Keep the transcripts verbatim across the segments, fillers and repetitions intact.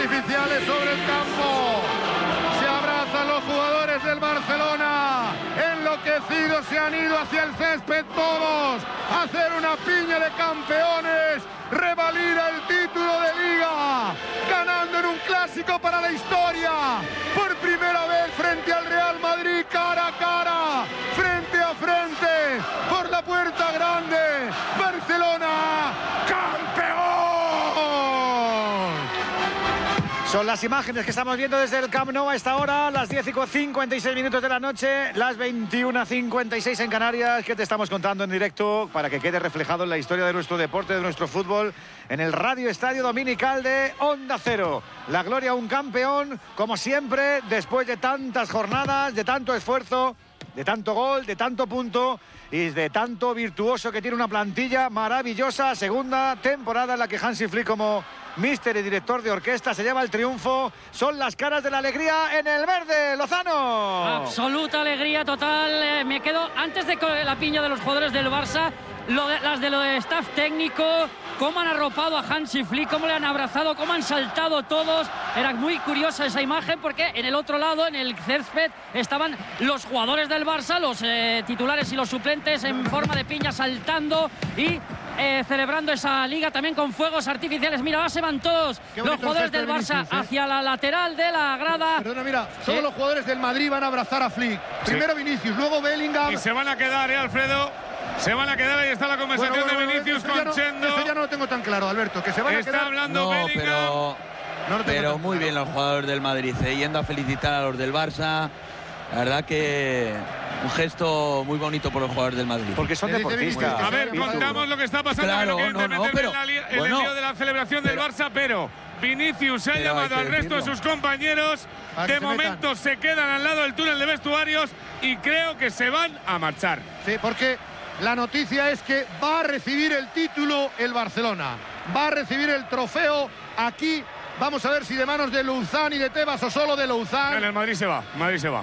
artificiales sobre el campo. Se abrazan los jugadores del Barcelona. Enloquecidos se han ido hacia el césped todos a hacer una piña de campeones. Revalida el título de Liga, ganando en un clásico para la historia. Por primera vez frente al Real Madrid, cara a cara, frente a frente, por la puerta grande. Barcelona, campeón. Son las imágenes que estamos viendo desde el Camp Nou a esta hora, las diez y cincuenta y seis minutos de la noche, las veintiuna cincuenta y seis en Canarias, que te estamos contando en directo para que quede reflejado en la historia de nuestro deporte, de nuestro fútbol, en el Radio Estadio Dominical de Onda Cero. La gloria a un campeón, como siempre, después de tantas jornadas, de tanto esfuerzo, de tanto gol, de tanto punto y de tanto virtuoso que tiene una plantilla maravillosa. Segunda temporada en la que Hansi Flick, como míster y director de orquesta, se lleva el triunfo. Son las caras de la alegría en el verde. Lozano. Absoluta alegría total. Eh, me quedo antes de la piña de los jugadores del Barça, lo de, las de lo de staff técnico, cómo han arropado a Hansi Flick, cómo le han abrazado, cómo han saltado todos. Era muy curiosa esa imagen porque en el otro lado, en el césped, estaban los jugadores del Barça, los eh, titulares y los suplentes en forma de piña saltando y Eh, celebrando esa liga también con fuegos artificiales. Mira, ahora se van todos los jugadores del Barça Vinicius, ¿eh? hacia la lateral de la grada. Perdona, mira, todos ¿Eh? los jugadores del Madrid van a abrazar a Flick. Primero sí. Vinicius, luego Bellingham. Y se van a quedar, ¿eh, Alfredo? Se van a quedar, ahí está la conversación bueno, bueno, de Vinicius con no, Chendo. Eso ya no lo tengo tan claro, Alberto, que se van está a quedar. hablando no, Bellingham. Pero, no pero muy bien los jugadores del Madrid, eh, yendo a felicitar a los del Barça. La verdad que un gesto muy bonito por los jugadores del Madrid. Porque son deportistas. A ver, contamos lo que está pasando. Claro, que no, no, no, pero, en, la, en bueno, el lío de la celebración pero, del Barça, pero Vinicius se ha llamado al resto de sus compañeros. De se momento metan. se quedan al lado del túnel de vestuarios y creo que se van a marchar. Sí, porque la noticia es que va a recibir el título el Barcelona. Va a recibir el trofeo aquí. Vamos a ver si de manos de Louzán y de Tebas o solo de Louzán. En el Madrid se va, Madrid se va.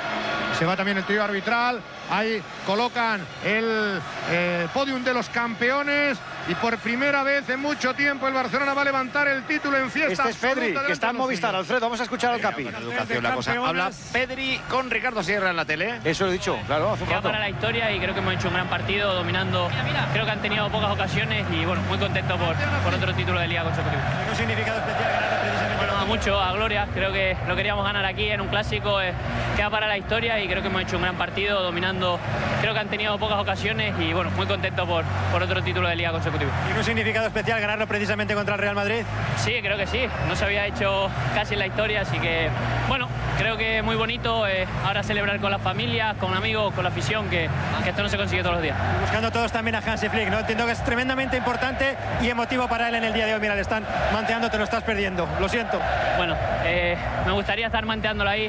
Se va también el trío arbitral. Ahí colocan el eh, podium de los campeones. Y por primera vez en mucho tiempo el Barcelona va a levantar el título en fiesta. Este es Pedri, que está en Movistar. Alfredo, vamos a escuchar al Capi. Educación, la cosa. Habla Pedri con Ricardo Sierra en la tele. Eso lo he dicho, claro, hace un rato. para la historia y creo que hemos hecho un gran partido dominando. Mira, mira. Creo que han tenido pocas ocasiones y bueno, muy contento por, por otro título de Liga consecutivo. ¿Un significado especial ganar precisamente? Bueno, a mucho, a gloria. Creo que lo queríamos ganar aquí en un clásico. Eh, queda para la historia y creo que hemos hecho un gran partido dominando. Creo que han tenido pocas ocasiones y bueno, muy contento por, por otro título de Liga consecutivo. ¿Y un significado especial ganarlo precisamente contra el Real Madrid? Sí, creo que sí. No se había hecho casi en la historia, así que bueno, creo que muy bonito eh, ahora celebrar con las familias, con amigos, con la afición, que, que esto no se consigue todos los días. Y buscando todos también a Hansi Flick, ¿no? Entiendo que es tremendamente importante y emotivo para él en el día de hoy. Mira, le están manteando, te lo estás perdiendo. Lo siento. Bueno, eh, me gustaría estar manteándolo ahí.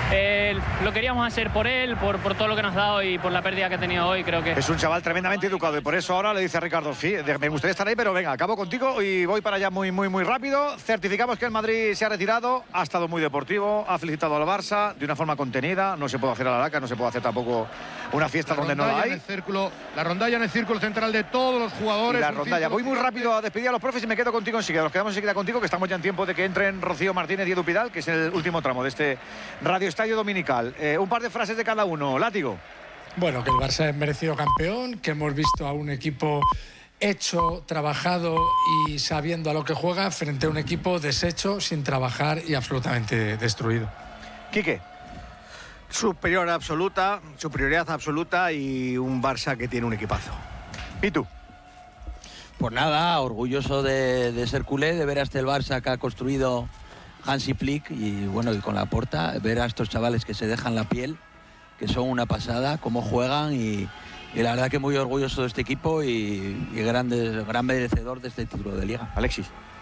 Eh, lo queríamos hacer por él, por, por todo lo que nos ha dado y por la pérdida que ha tenido hoy, creo que... Es un chaval tremendamente educado y por eso ahora le dice a Ricardo, sí, me gustaría estar ahí, pero venga, acabo contigo y voy para allá muy, muy, muy rápido. Certificamos que el Madrid se ha retirado, ha estado muy deportivo, ha felicitado al Barça de una forma contenida, no se puede hacer a la laca, no se puede hacer tampoco una fiesta la donde no la hay. En el círculo, la rondalla en el círculo central de todos los jugadores. Y la rondalla. Voy muy rápido a despedir a los profes y me quedo contigo enseguida. Nos quedamos enseguida contigo, que estamos ya en tiempo de que entren Rocío Martínez y Edu Pidal, que es el último tramo de este Radio Estadio Dominical. Eh, un par de frases de cada uno. Látigo. Bueno, que el Barça es merecido campeón, que hemos visto a un equipo hecho, trabajado y sabiendo a lo que juega frente a un equipo deshecho, sin trabajar y absolutamente destruido. Quique. Superior absoluta, superioridad absoluta y un Barça que tiene un equipazo. ¿Y tú? Pues nada, orgulloso de, de ser culé, de ver a este el Barça que ha construido Hansi Flick y bueno, y con Laporta, ver a estos chavales que se dejan la piel, que son una pasada, cómo juegan y, y la verdad que muy orgulloso de este equipo y, y grande, gran merecedor de este título de Liga. Alexis.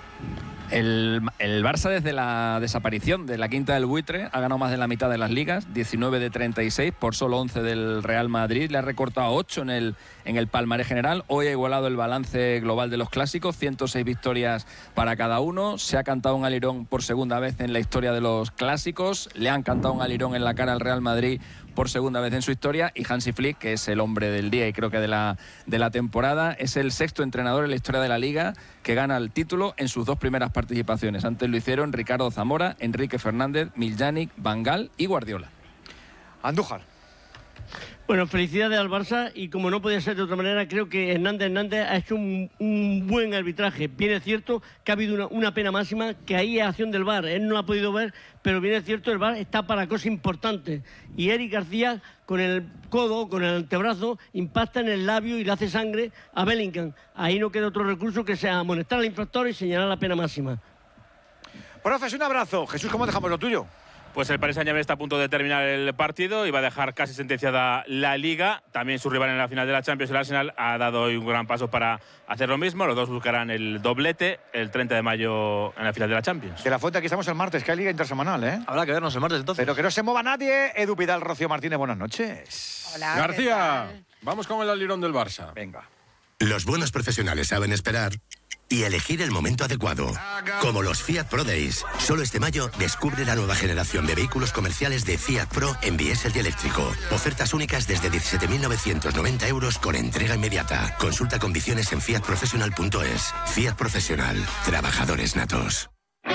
El, el Barça desde la desaparición de la quinta del buitre ha ganado más de la mitad de las ligas, diecinueve de treinta y seis por solo once del Real Madrid, le ha recortado ocho en el, en el palmarés general, hoy ha igualado el balance global de los clásicos, ciento seis victorias para cada uno, se ha cantado un alirón por segunda vez en la historia de los clásicos, le han cantado un alirón en la cara al Real Madrid por segunda vez en su historia, y Hansi Flick, que es el hombre del día y creo que de la, de la temporada, es el sexto entrenador en la historia de la Liga que gana el título en sus dos primeras participaciones. Antes lo hicieron Ricardo Zamora, Enrique Fernández, Miljanic, Van Gaal y Guardiola. Andújar. Bueno, felicidades al Barça, y como no podía ser de otra manera, creo que Hernández Hernández ha hecho un, un buen arbitraje. Bien es cierto que ha habido una, una pena máxima, que ahí es acción del V A R, él no la ha podido ver, pero bien es cierto, el V A R está para cosas importantes. Y Eric García, con el codo, con el antebrazo, impacta en el labio y le hace sangre a Bellingham. Ahí no queda otro recurso que sea amonestar al infractor y señalar la pena máxima. Profes, un abrazo. Jesús, ¿cómo dejamos lo tuyo? Pues el Paris Saint-Germain está a punto de terminar el partido y va a dejar casi sentenciada la Liga. También su rival en la final de la Champions, el Arsenal, ha dado hoy un gran paso para hacer lo mismo. Los dos buscarán el doblete el treinta de mayo en la final de la Champions. De la Fuente, aquí estamos el martes, que hay Liga Intersemanal, ¿eh? Habrá que vernos el martes entonces. Pero que no se mueva nadie. Edu Pidal, Rocío Martínez, buenas noches. Hola, García, vamos con el alirón del Barça. Venga. Los buenos profesionales saben esperar y elegir el momento adecuado. Como los Fiat Pro Days. Solo este mayo descubre la nueva generación de vehículos comerciales de Fiat Pro en diésel y eléctrico. Ofertas únicas desde diecisiete mil novecientos noventa euros con entrega inmediata. Consulta condiciones en fiat professional punto es. Fiat Profesional. Trabajadores natos.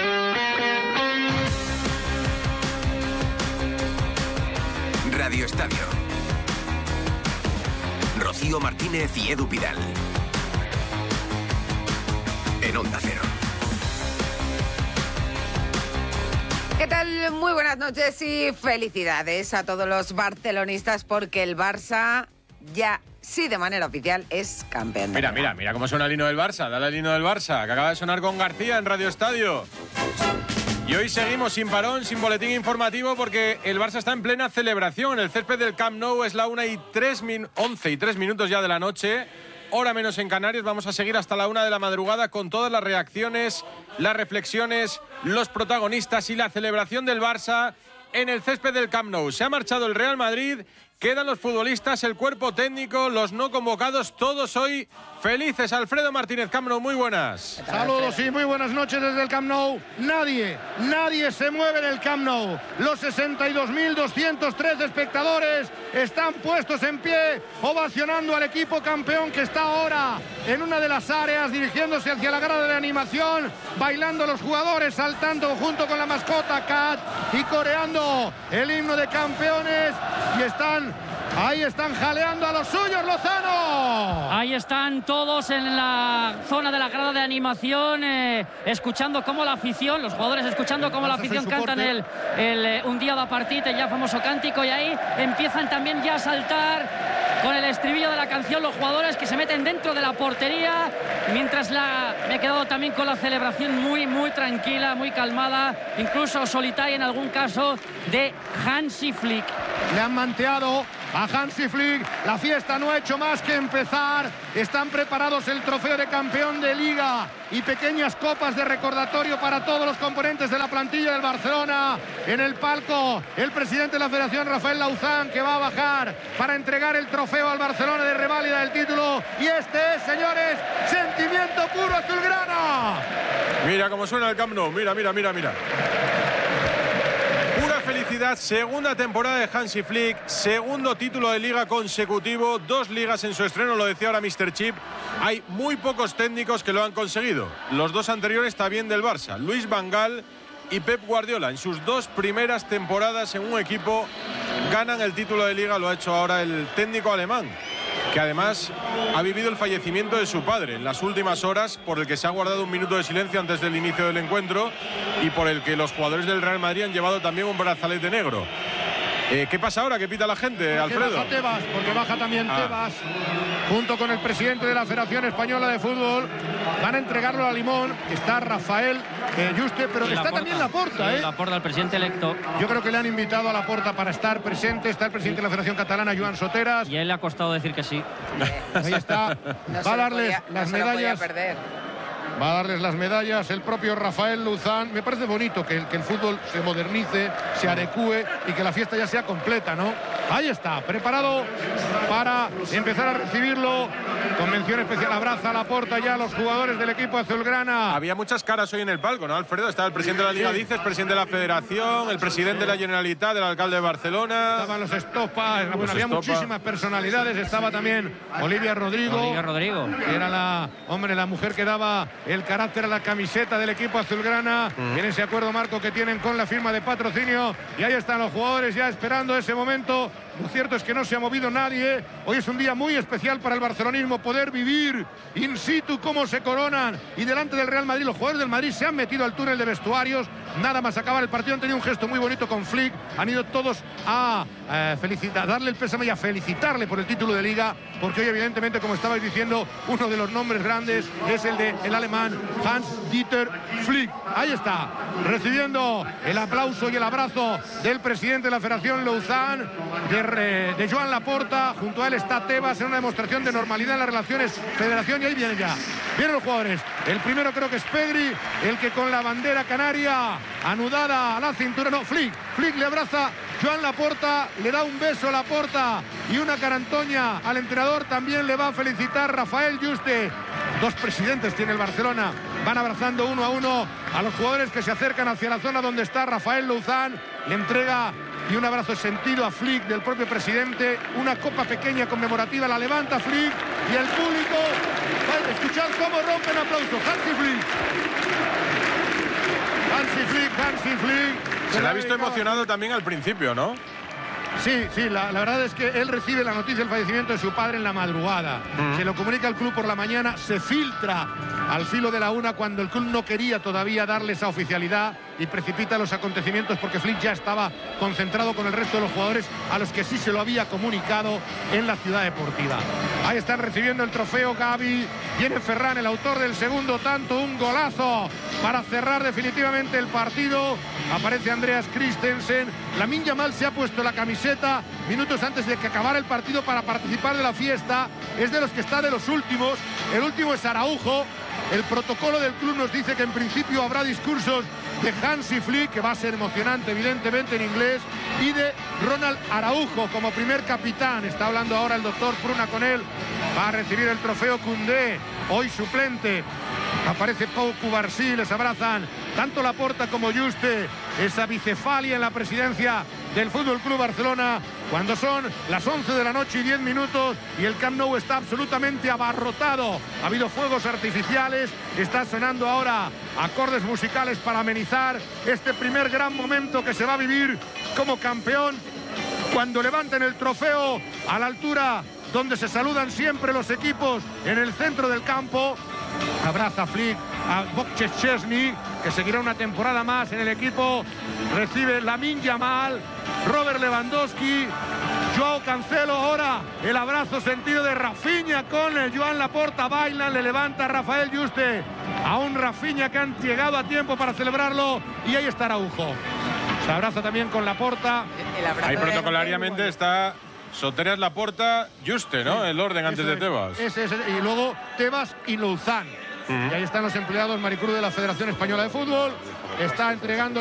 Radio Estadio. Rocío Martínez y Edu Pidal. En Onda Cero. ¿Qué tal? Muy buenas noches y felicidades a todos los barcelonistas, porque el Barça ya, sí, de manera oficial, es campeón. Mira, mira, mira cómo suena el himno del Barça. Dale el himno del Barça, que acaba de sonar con García en Radio Estadio. Y hoy seguimos sin parón, sin boletín informativo, porque el Barça está en plena celebración. El césped del Camp Nou es la una y tres min- once y tres minutos ya de la noche. Hora menos en Canarias. Vamos a seguir hasta la una de la madrugada con todas las reacciones, las reflexiones, los protagonistas y la celebración del Barça en el césped del Camp Nou. Se ha marchado el Real Madrid, quedan los futbolistas, el cuerpo técnico, los no convocados, todos hoy felices. Alfredo Martínez, Camp Nou, muy buenas. Saludos y muy buenas noches desde el Camp Nou. Nadie, nadie se mueve en el Camp Nou. Los sesenta y dos mil doscientos tres espectadores están puestos en pie, ovacionando al equipo campeón, que está ahora en una de las áreas, dirigiéndose hacia la grada de animación, bailando los jugadores, saltando junto con la mascota Cat y coreando el himno de campeones, y están ahí, están jaleando a los suyos. Lozano. Ahí están todos en la zona de la grada de animación, eh, escuchando cómo la afición, los jugadores escuchando cómo la afición cantan el, el eh, Un día da partita, el ya famoso cántico, y ahí empiezan también ya a saltar con el estribillo de la canción los jugadores, que se meten dentro de la portería, mientras la, me he quedado también con la celebración muy, muy tranquila, muy calmada, incluso solitaria en algún caso, de Hansi Flick. Le han manteado a Hansi Flick. La fiesta no ha hecho más que empezar. Están preparados el trofeo de campeón de Liga y pequeñas copas de recordatorio para todos los componentes de la plantilla del Barcelona. En el palco, el presidente de la Federación, Rafael Lauzán, que va a bajar para entregar el trofeo al Barcelona de reválida del título. Y este es, señores, sentimiento puro azulgrana. Mira cómo suena el Camp Nou. Mira, mira, mira, mira. Felicidad, segunda temporada de Hansi Flick, segundo título de Liga consecutivo, dos ligas en su estreno, lo decía ahora míster Chip. Hay muy pocos técnicos que lo han conseguido. Los dos anteriores también del Barça, Luis Van Gaal y Pep Guardiola. En sus dos primeras temporadas en un equipo ganan el título de Liga, lo ha hecho ahora el técnico alemán, que además ha vivido el fallecimiento de su padre en las últimas horas, por el que se ha guardado un minuto de silencio antes del inicio del encuentro y por el que los jugadores del Real Madrid han llevado también un brazalete negro. Eh, ¿Qué pasa ahora? ¿Qué pita la gente, porque Alfredo? Baja Tebas, porque baja también ah. Tebas, junto con el presidente de la Federación Española de Fútbol. Van a entregarlo a Limón. Está Rafael eh, Juste, pero que está Laporta. También Laporta, ¿eh? Sí, Laporta, el presidente electo. Yo creo que le han invitado a Laporta para estar presente. Está el presidente sí. de la Federación Catalana, Joan Soteras. Y a él le ha costado decir que sí. Ahí está. No va a darles podía, las no medallas. perder. Va a darles las medallas el propio Rafael Luzán. Me parece bonito que el, que el fútbol se modernice, se adecue y que la fiesta ya sea completa, ¿no? Ahí está, preparado para empezar a recibirlo Convención especial, abraza a Laporta ya a los jugadores del equipo azulgrana. Había muchas caras hoy en el palco, ¿no, Alfredo? Estaba el presidente de la Liga, Sí. dices, presidente de la Federación, el presidente de la Generalitat, el alcalde de Barcelona. Estaban los Estopa, Los bueno, había Estopa. muchísimas personalidades. Estaba también Olivia Rodrigo. Olivia Rodrigo. Que era la, hombre, la mujer que daba el carácter a la camiseta del equipo azulgrana. Mm. En ese acuerdo marco que tienen con la firma de patrocinio. Y ahí están los jugadores ya esperando ese momento. Lo cierto es que no se ha movido nadie. Hoy es un día muy especial para el barcelonismo, poder vivir in situ cómo se coronan. Y delante del Real Madrid, los jugadores del Madrid se han metido al túnel de vestuarios. Nada más acabar el partido, han tenido un gesto muy bonito con Flick. Han ido todos a eh, felicitar, darle el pésame y a felicitarle por el título de Liga, porque hoy evidentemente, como estabais diciendo, uno de los nombres grandes es el de el alemán Hans-Dieter Flick. Ahí está, recibiendo el aplauso y el abrazo del presidente de la Federación Lausanne, de, de Joan Laporta. Junto a él está Tebas en una demostración de normalidad en las relaciones Federación, y ahí vienen ya. Vienen los jugadores. El primero creo que es Pedri, el que con la bandera canaria anudada a la cintura. No, Flick. Flick le abraza Joan Laporta, le da un beso a Laporta y una carantoña al entrenador. También le va a felicitar Rafael Juste. Dos presidentes tiene el Barcelona. Van abrazando uno a uno a los jugadores que se acercan hacia la zona donde está Rafael Lausanne. Le entrega y un abrazo sentido a Flick del propio presidente. Una copa pequeña conmemorativa, la levanta Flick y el público. Escuchad cómo rompen aplausos. Hansi Flick. Hansi Flick, Hansi Flick. Se le ha visto emocionado también al principio, ¿no? Sí, sí, la, la verdad es que él recibe la noticia del fallecimiento de su padre en la madrugada. Mm. Se lo comunica al club por la mañana, se filtra al filo de la una cuando el club no quería todavía darle esa oficialidad y precipita los acontecimientos porque Flick ya estaba concentrado con el resto de los jugadores a los que sí se lo había comunicado en la ciudad deportiva. Ahí están recibiendo el trofeo Gavi. Viene Ferran, el autor del segundo tanto, un golazo para cerrar definitivamente el partido. Aparece Andreas Christensen. Lamine Yamal se ha puesto la camiseta minutos antes de que acabara el partido para participar de la fiesta. Es de los que está de los últimos. El último es Araujo. El protocolo del club nos dice que en principio habrá discursos de Hansi Flick, que va a ser emocionante evidentemente en inglés, y de Ronald Araujo como primer capitán. Está hablando ahora el doctor Pruna con él. Va a recibir el trofeo Koundé, hoy suplente. Aparece Pau Cubarsí, les abrazan tanto Laporta como Juste. Esa bicefalia en la presidencia del Fútbol Club Barcelona cuando son las once de la noche y diez minutos y el Camp Nou está absolutamente abarrotado. Ha habido fuegos artificiales, está sonando ahora acordes musicales para amenizar este primer gran momento que se va a vivir como campeón cuando levanten el trofeo a la altura donde se saludan siempre los equipos en el centro del campo. Abraza Flick a Bokche Chesney, que seguirá una temporada más en el equipo. Recibe Lamine Yamal, Robert Lewandowski, Joao Cancelo. Ahora el abrazo sentido de Rafinha con el Joan Laporta. Bailan, le levanta a Rafael Juste. A un Rafinha que han llegado a tiempo para celebrarlo. Y ahí está Araujo. Se abraza también con Laporta. Ahí protocolariamente está Soteras, Laporta, Juste, ¿no? El orden antes de Tebas. Ese, ese, y luego Tebas y Lausanne. Uh-huh. Y ahí están los empleados Maricruz de la Federación Española de Fútbol. Está entregando